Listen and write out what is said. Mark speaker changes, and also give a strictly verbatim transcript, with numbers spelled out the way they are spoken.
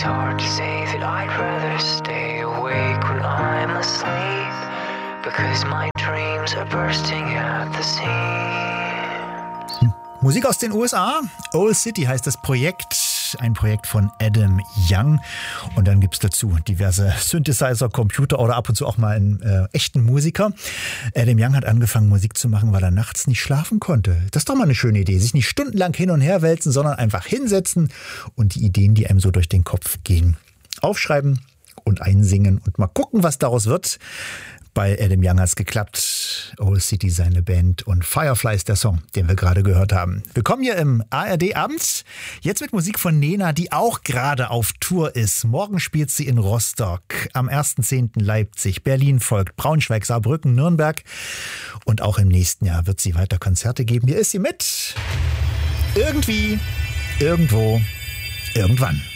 Speaker 1: It's hard to say that I'd rather stay awake when I'm asleep, because my dreams are bursting at the seams.
Speaker 2: Musik aus den U S A. Owl City heißt das Projekt. Ein Projekt von Adam Young. Und dann gibt es dazu diverse Synthesizer, Computer oder ab und zu auch mal einen äh, echten Musiker. Adam Young hat angefangen, Musik zu machen, weil er nachts nicht schlafen konnte. Das ist doch mal eine schöne Idee. Sich nicht stundenlang hin und her wälzen, sondern einfach hinsetzen und die Ideen, die einem so durch den Kopf gehen, aufschreiben und einsingen und mal gucken, was daraus wird. Bei Adam Young hat es geklappt. Owl City, seine Band, und Firefly ist der Song, den wir gerade gehört haben. Willkommen hier im A R D-Abend. Jetzt mit Musik von Nena, die auch gerade auf Tour ist. Morgen spielt sie in Rostock, am ersten zehnten Leipzig, Berlin folgt, Braunschweig, Saarbrücken, Nürnberg. Und auch im nächsten Jahr wird sie weiter Konzerte geben. Hier ist sie mit Irgendwie, Irgendwo, Irgendwann.